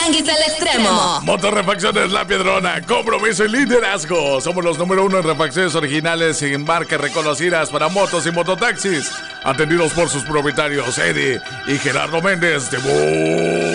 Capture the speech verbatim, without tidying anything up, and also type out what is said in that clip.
Tianguis al extremo. Motorrefacciones La Piedrona, compromiso y liderazgo. Somos los número uno en refacciones originales y en marcas reconocidas para motos y mototaxis. Atendidos por sus propietarios Eddie y Gerardo Méndez de Bo